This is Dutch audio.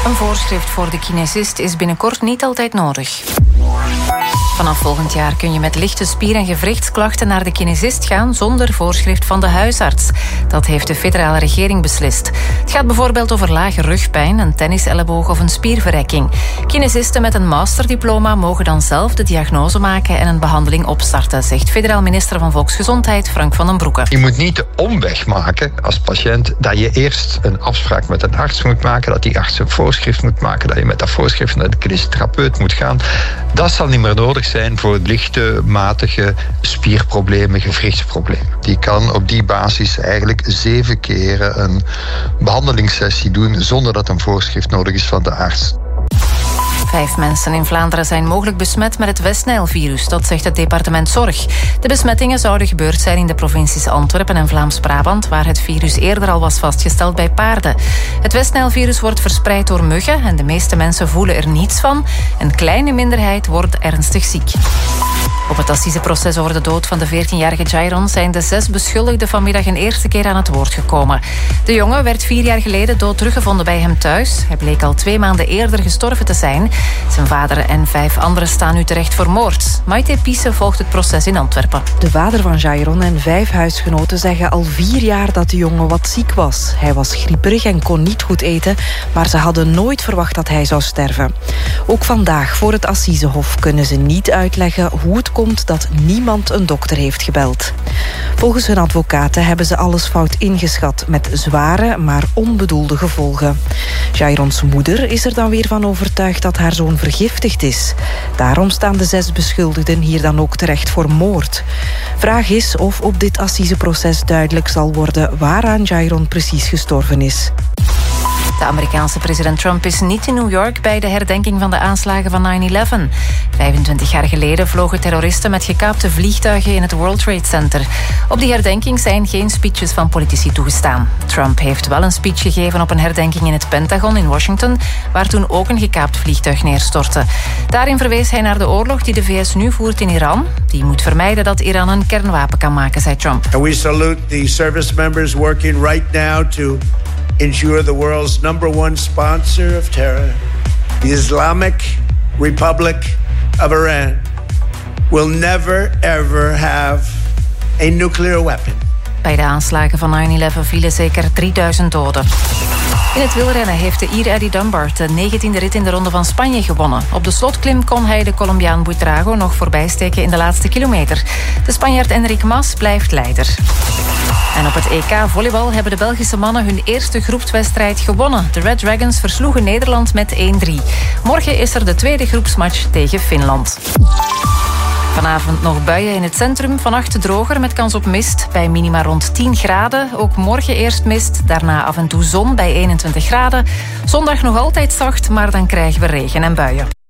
Een voorschrift voor de kinesist is binnenkort niet altijd nodig. Vanaf volgend jaar kun je met lichte spier- en gewrichtsklachten naar de kinesist gaan zonder voorschrift van de huisarts. Dat heeft de federale regering beslist. Het gaat bijvoorbeeld over lage rugpijn, een tenniselleboog of een spierverrekking. Kinesisten met een masterdiploma mogen dan zelf de diagnose maken en een behandeling opstarten, zegt federaal minister van Volksgezondheid Frank van den Broeke. Je moet niet de omweg maken als patiënt dat je eerst een afspraak met een arts moet maken, dat die arts een voorschrift moet maken, dat je met dat voorschrift naar de kinesitherapeut moet gaan. Dat zal niet meer nodig zijn voor lichte, matige spierproblemen, gewrichtsproblemen. Die kan op die basis eigenlijk 7 keer een behandelingssessie doen zonder dat een voorschrift nodig is van de arts. 5 mensen in Vlaanderen zijn mogelijk besmet met het West-Nijl-virus, dat zegt het departement Zorg. De besmettingen zouden gebeurd zijn in de provincies Antwerpen en Vlaams-Brabant, waar het virus eerder al was vastgesteld bij paarden. Het West-Nijl-virus wordt verspreid door muggen en de meeste mensen voelen er niets van. Een kleine minderheid wordt ernstig ziek. Op het assiseproces over de dood van de 14-jarige Jairon zijn de 6 beschuldigden vanmiddag een eerste keer aan het woord gekomen. De jongen werd 4 jaar geleden dood teruggevonden bij hem thuis. Hij bleek al 2 maanden eerder gestorven te zijn. Zijn vader en 5 anderen staan nu terecht voor moord. Maite Piesse volgt het proces in Antwerpen. De vader van Jairon en 5 huisgenoten zeggen al 4 jaar dat de jongen wat ziek was. Hij was grieperig en kon niet goed eten, maar ze hadden nooit verwacht dat hij zou sterven. Ook vandaag voor het Assisehof kunnen ze niet uitleggen hoe het komt dat niemand een dokter heeft gebeld. Volgens hun advocaten hebben ze alles fout ingeschat met zware, maar onbedoelde gevolgen. Jairons moeder is er dan weer van overtuigd dat haar zoon vergiftigd is. Daarom staan de 6 beschuldigden hier dan ook terecht voor moord. Vraag is of op dit assiseproces duidelijk zal worden waaraan Jairon precies gestorven is. De Amerikaanse president Trump is niet in New York bij de herdenking van de aanslagen van 9/11. 25 jaar geleden vlogen terroristen met gekaapte vliegtuigen in het World Trade Center. Op die herdenking zijn geen speeches van politici toegestaan. Trump heeft wel een speech gegeven op een herdenking in het Pentagon in Washington, waar toen ook een gekaapt vliegtuig neerstortte. Daarin verwees hij naar de oorlog die de VS nu voert in Iran. Die moet vermijden dat Iran een kernwapen kan maken, zei Trump. And we salute the service members working right now to ensure the world's #1 sponsor of terror, the Islamic Republic of Iran, will never ever have a nuclear weapon. Bij de aanslagen van 9/11 vielen zeker 3000 doden. In het wielrennen heeft de Ier Eddie Dunbar de 19e rit in de Ronde van Spanje gewonnen. Op de slotklim kon hij de Colombiaan Buitrago nog voorbijsteken in de laatste kilometer. De Spanjaard Enric Mas blijft leider. En op het EK volleybal hebben de Belgische mannen hun eerste groepswedstrijd gewonnen. De Red Dragons versloegen Nederland met 1-3. Morgen is er de tweede groepsmatch tegen Finland. Vanavond nog buien in het centrum, vannacht droger met kans op mist. Bij minima rond 10 graden. Ook morgen eerst mist, daarna af en toe zon bij 21 graden. Zondag nog altijd zacht, maar dan krijgen we regen en buien.